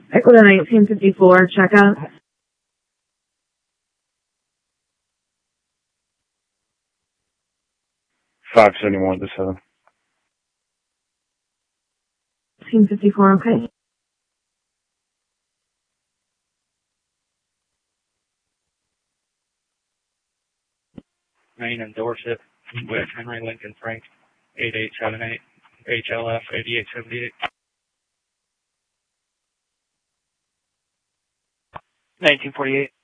Echo to 1954, check out. Five 71 to 7. 1954, okay. Main and Dorset with Henry Lincoln Frank, 8878, HLF 8878. 1948.